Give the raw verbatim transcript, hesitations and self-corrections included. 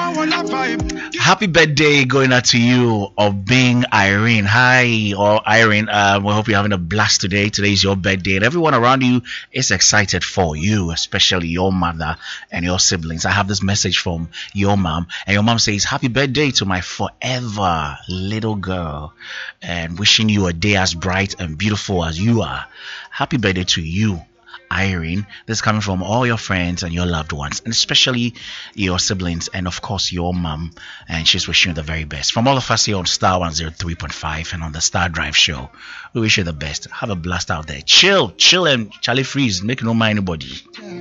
Happy birthday going out to you, of being Irene. Hi, or Irene. Uh, we hope you're having a blast today. Today is your birthday, and everyone around you is excited for you, especially your mother and your siblings. I have this message from your mom, and your mom says, "Happy birthday to my forever little girl, and wishing you a day as bright and beautiful as you are." Happy birthday to you, Irene. This is coming from all your friends and your loved ones, and especially your siblings, and of course your mom. And she's wishing you the very best. From all of us here on Star one oh three point five and on the Star Drive show, we wish you the best. Have a blast out there. Chill, chill, and Charlie Freeze. Make no mind anybody.